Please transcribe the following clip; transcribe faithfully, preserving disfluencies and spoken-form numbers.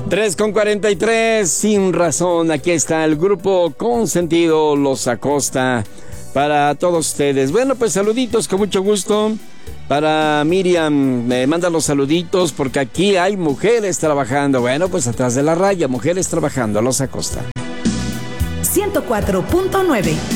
tres con cuarenta y tres, sin razón. Aquí está el grupo Consentido Los Acosta para todos ustedes. Bueno, pues saluditos con mucho gusto. Para Miriam, me manda los saluditos porque aquí hay mujeres trabajando. Bueno, pues atrás de la raya, mujeres trabajando, Los Acosta. ciento cuatro punto nueve